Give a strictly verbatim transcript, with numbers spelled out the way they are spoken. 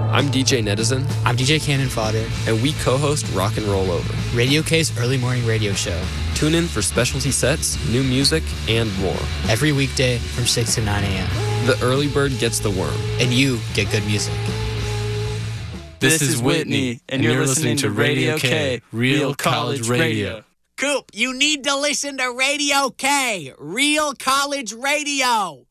I'm D J Netizen. I'm D J Cannon Fodder. And we co-host Rock and Roll Over, Radio K's early morning radio show. Tune in for specialty sets, new music, and more. Every weekday from six to nine a.m. The early bird gets the worm. And you get good music. This is Whitney, and you're listening to Radio K, Real College Radio. Coop, you need to listen to Radio K, Real College Radio.